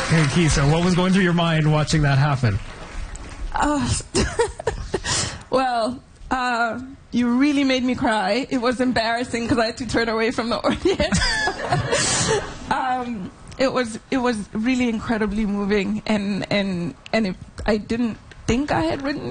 Hey, Kisa, what was going through your mind watching that happen? Well, you really made me cry. It was embarrassing because I had to turn away from the audience. It was really incredibly moving, and I didn't think I had written